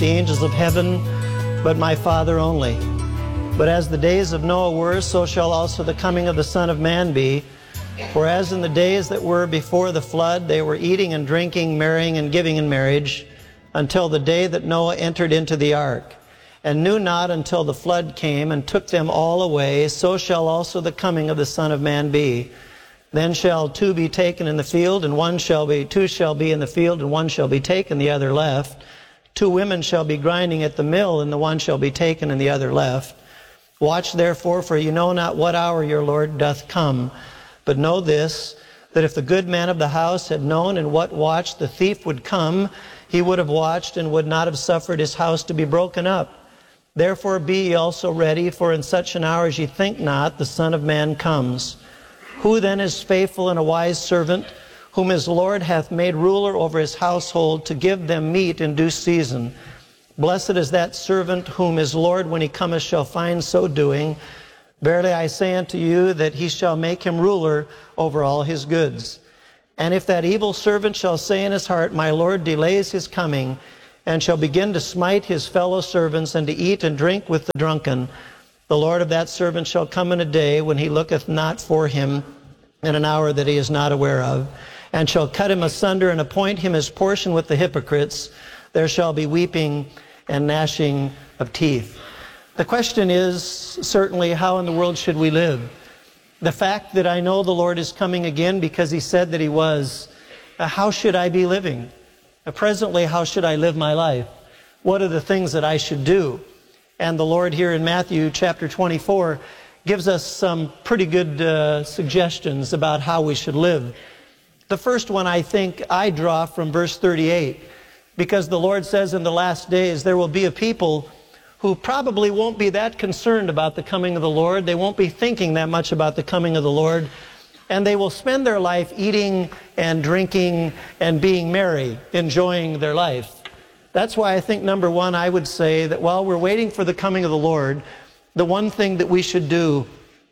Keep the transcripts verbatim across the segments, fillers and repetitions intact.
the angels of heaven, but my Father only. But as the days of Noah were, so shall also the coming of the Son of Man be. For as in the days that were before the flood, they were eating and drinking, marrying and giving in marriage, until the day that Noah entered into the ark, and knew not until the flood came and took them all away, so shall also the coming of the Son of Man be. Then shall two be taken in the field, and one shall be, two shall be in the field, and one shall be taken, the other left. Two women shall be grinding at the mill, and the one shall be taken, and the other left. Watch therefore, for you know not what hour your Lord doth come. But know this, that if the good man of the house had known in what watch the thief would come, he would have watched and would not have suffered his house to be broken up. Therefore be ye also ready, for in such an hour as ye think not, the Son of Man comes. Who then is faithful and a wise servant, whom his Lord hath made ruler over his household, to give them meat in due season? Blessed is that servant whom his Lord, when he cometh, shall find so doing. Verily I say unto you, that he shall make him ruler over all his goods. And if that evil servant shall say in his heart, My Lord delays his coming, and shall begin to smite his fellow servants, and to eat and drink with the drunken, the Lord of that servant shall come in a day when he looketh not for him, in an hour that he is not aware of, and shall cut him asunder, and appoint him his portion with the hypocrites. There shall be weeping and gnashing of teeth. The question is, certainly, how in the world should we live? The fact that I know the Lord is coming again because he said that he was, uh, how should I be living? Uh, presently, how should I live my life? What are the things that I should do? And the Lord here in Matthew chapter twenty-four gives us some pretty good uh, suggestions about how we should live. The first one I think I draw from verse thirty-eight, because the Lord says in the last days there will be a people who probably won't be that concerned about the coming of the Lord. They won't be thinking that much about the coming of the Lord. And they will spend their life eating and drinking and being merry, enjoying their life. That's why I think, number one, I would say that while we're waiting for the coming of the Lord, the one thing that we should do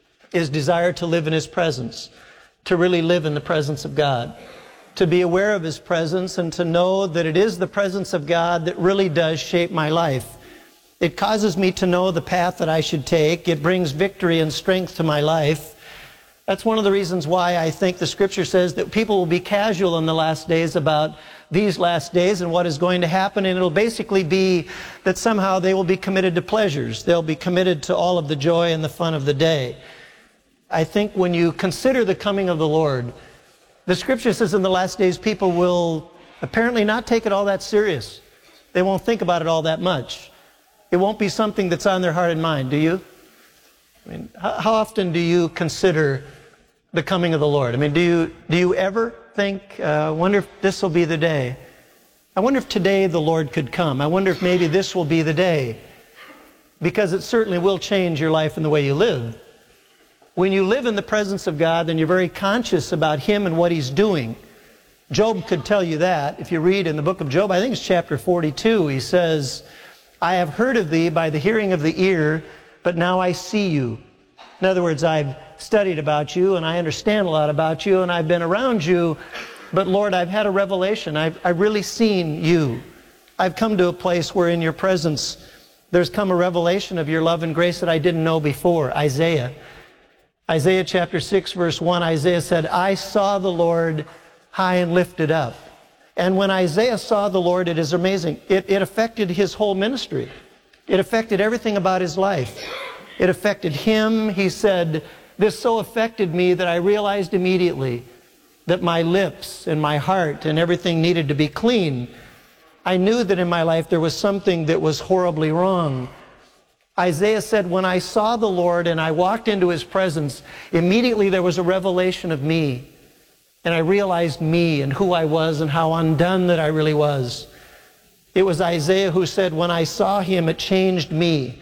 is desire to live in his presence, to really live in the presence of God, to be aware of his presence, and to know that it is the presence of God that really does shape my life. It causes me to know the path that I should take. It brings victory and strength to my life. That's one of the reasons why I think the Scripture says that people will be casual in the last days about these last days and what is going to happen, and it'll basically be that somehow they will be committed to pleasures. They'll be committed to all of the joy and the fun of the day. I think when you consider the coming of the Lord, the Scripture says in the last days people will apparently not take it all that serious. They won't think about it all that much. It won't be something that's on their heart and mind, do you? I mean, how often do you consider the coming of the Lord? I mean, do you, do you ever think, uh, I wonder if this will be the day? I wonder if today the Lord could come. I wonder if maybe this will be the day. Because it certainly will change your life and the way you live. When you live in the presence of God, then you're very conscious about him and what he's doing. Job could tell you that. If you read in the book of Job, I think it's chapter forty-two, he says, I have heard of thee by the hearing of the ear, but now I see you. In other words, I've studied about you, and I understand a lot about you, and I've been around you, but Lord, I've had a revelation. I've, I've really seen you. I've come to a place where in your presence there's come a revelation of your love and grace that I didn't know before. Isaiah. Isaiah chapter six, verse one, Isaiah said, I saw the Lord high and lifted up. And when Isaiah saw the Lord, it is amazing. It, it affected his whole ministry. It affected everything about his life. It affected him. He said, this so affected me that I realized immediately that my lips and my heart and everything needed to be clean. I knew that in my life there was something that was horribly wrong. Isaiah said, when I saw the Lord and I walked into his presence, immediately there was a revelation of me. And I realized me and who I was and how undone that I really was. It was Isaiah who said, when I saw him, it changed me.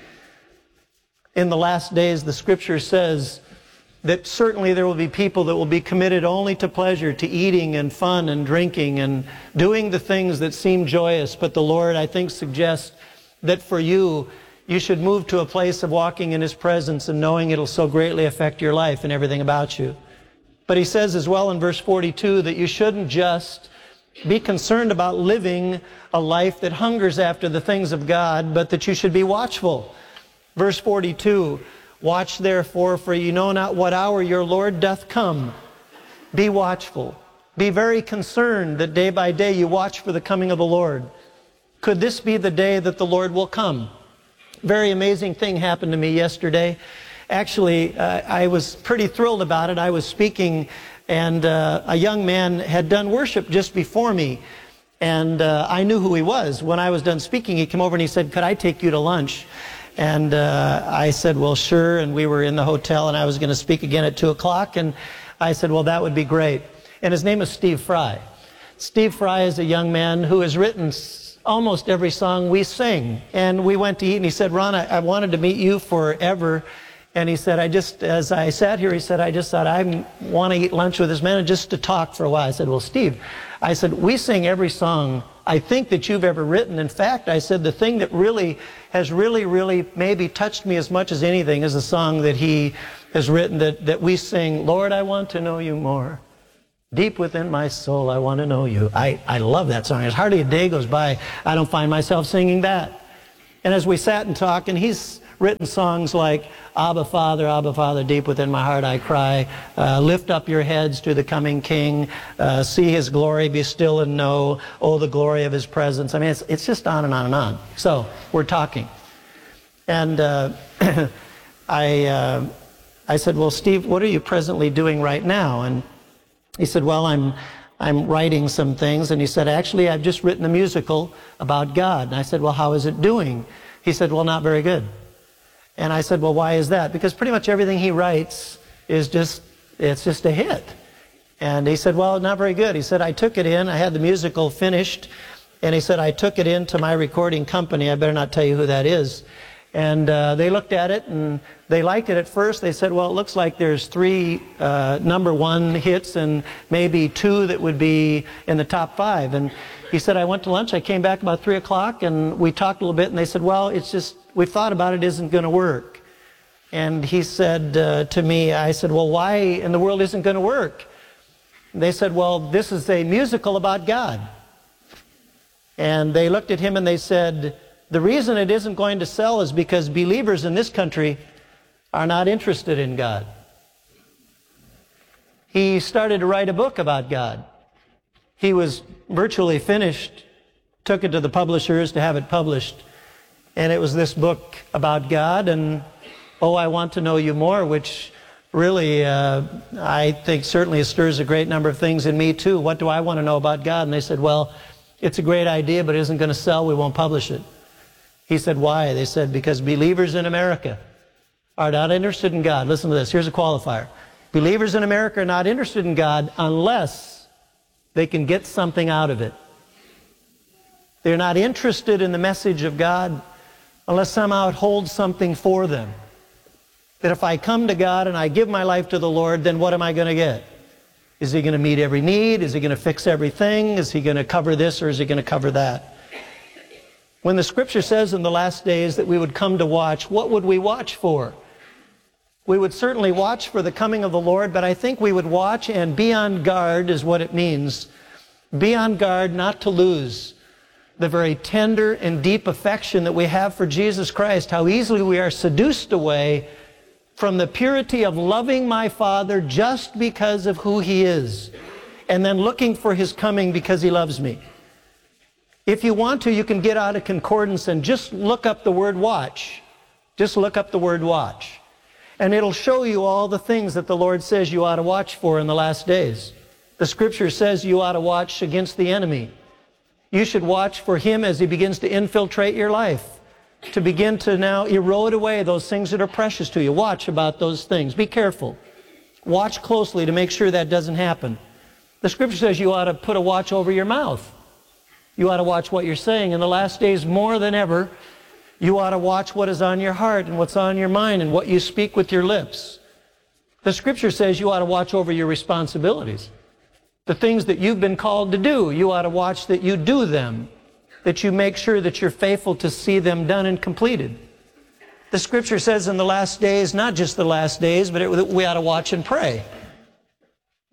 In the last days, the Scripture says that certainly there will be people that will be committed only to pleasure, to eating and fun and drinking and doing the things that seem joyous. But the Lord, I think, suggests that for you, you should move to a place of walking in his presence and knowing it'll so greatly affect your life and everything about you. But he says as well in verse forty-two that you shouldn't just Be concerned about living a life that hungers after the things of God, but that you should be watchful. Verse forty-two, watch therefore, for you know not what hour your Lord doth come. Be watchful. Be very concerned that day by day you watch for the coming of the Lord. Could this be the day that the Lord will come? Very amazing thing happened to me yesterday. Actually, uh, I was pretty thrilled about it. I was speaking, and uh, a young man had done worship just before me, and uh, I knew who he was. When I was done speaking, he came over and he said, "Could I take you to lunch?" And uh, I said, "Well, sure." And we were in the hotel, and I was going to speak again at two o'clock, and I said, "Well, that would be great." And his name is Steve Fry. Steve Fry is a young man who has written almost every song we sing. And we went to eat, and he said, "Ron, I, I wanted to meet you forever." And he said, I just, as I sat here, he said, I just thought I want to eat lunch with this man and just to talk for a while. I said, "Well, Steve," I said, "we sing every song I think that you've ever written. In fact," I said, "the thing that really has really, really maybe touched me as much as anything is a song that he has written that, that we sing, 'Lord, I want to know you more. Deep within my soul, I want to know you.'" I, I love that song. There's hardly a day goes by I don't find myself singing that. And as we sat and talked, and he's written songs like, "Abba, Father, Abba, Father, deep within my heart I cry. Uh, lift up your heads to the coming King. Uh, see his glory, be still and know. Oh, the glory of his presence." I mean, it's, it's just on and on and on. So, we're talking. And uh, I, uh, I said, "Well, Steve, what are you presently doing right now?" And he said, "Well, I'm, I'm writing some things." And he said, "Actually, I've just written a musical about God." And I said, "Well, how is it doing?" He said, "Well, not very good." And I said, "Well, why is that?" Because pretty much everything he writes is just, it's just a hit. And he said, "Well, not very good." He said, "I took it in, I had the musical finished, and he said, I took it into my recording company. I better not tell you who that is. And uh, they looked at it, and they liked it at first. They said, well, it looks like there's three uh, number one hits and maybe two that would be in the top five. And he said, I went to lunch. I came back about three o'clock, and we talked a little bit, and they said, well, it's just, we've thought about it, it isn't going to work. And he said uh, to me, I said, well, why in the world isn't going to work? And they said, well, this is a musical about God. And they looked at him and they said, the reason it isn't going to sell is because believers in this country are not interested in God. He started to write a book about God. He was virtually finished, took it to the publishers to have it published. And it was this book about God and, oh, I Want to Know You More, which really, uh, I think certainly stirs a great number of things in me too. What do I want to know about God? And they said, well, it's a great idea, but it isn't going to sell. We won't publish it. He said, why? They said, because believers in America are not interested in God. Listen to this. Here's a qualifier. Believers in America are not interested in God unless they can get something out of it. They're not interested in the message of God unless somehow it holds something for them. That if I come to God and I give my life to the Lord, then what am I going to get? Is He going to meet every need? Is He going to fix everything? Is He going to cover this or is He going to cover that? When the Scripture says in the last days that we would come to watch, what would we watch for? We would certainly watch for the coming of the Lord, but I think we would watch and be on guard is what it means. Be on guard not to lose the very tender and deep affection that we have for Jesus Christ, how easily we are seduced away from the purity of loving my Father just because of who He is, and then looking for His coming because He loves me. If you want to, you can get out a concordance and just look up the word watch. Just look up the word watch. And it'll show you all the things that the Lord says you ought to watch for in the last days. The Scripture says you ought to watch against the enemy. You should watch for him as he begins to infiltrate your life, to begin to now erode away those things that are precious to you. Watch about those things. Be careful. Watch closely to make sure that doesn't happen. The Scripture says you ought to put a watch over your mouth. You ought to watch what you're saying. In the last days, more than ever, you ought to watch what is on your heart and what's on your mind and what you speak with your lips. The Scripture says you ought to watch over your responsibilities. The things that you've been called to do, you ought to watch that you do them, that you make sure that you're faithful to see them done and completed. The Scripture says in the last days, not just the last days, but it, we ought to watch and pray.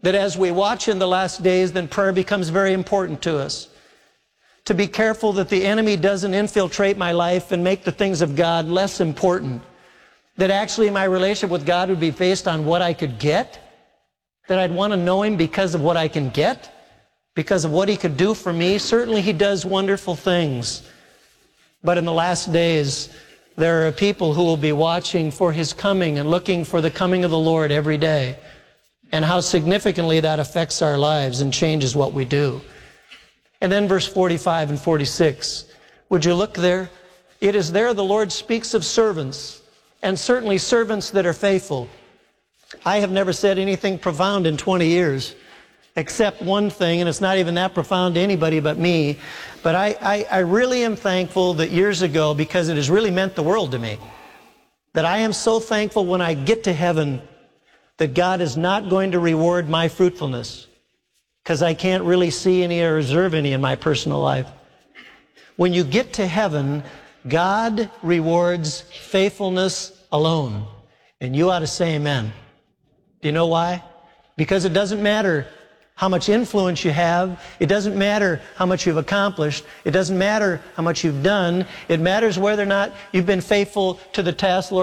that as we watch in the last days, then prayer becomes very important to us. To be careful that the enemy doesn't infiltrate my life and make the things of God less important. That actually my relationship with God would be based on what I could get. That I'd want to know Him because of what I can get. Because of what He could do for me. Certainly He does wonderful things. But in the last days, there are people who will be watching for His coming and looking for the coming of the Lord every day. And how significantly that affects our lives and changes what we do. And then verse forty-five and forty-six. Would you look there? It is there the Lord speaks of servants, and certainly servants that are faithful. I have never said anything profound in twenty years, except one thing, and it's not even that profound to anybody but me. But I, I, I really am thankful that years ago, because it has really meant the world to me, that I am so thankful when I get to heaven that God is not going to reward my fruitfulness, because I can't really see any or observe any in my personal life. When you get to heaven, God rewards faithfulness alone. And you ought to say amen. Do you know why? Because it doesn't matter how much influence you have. It doesn't matter how much you've accomplished. It doesn't matter how much you've done. It matters whether or not you've been faithful to the task, Lord.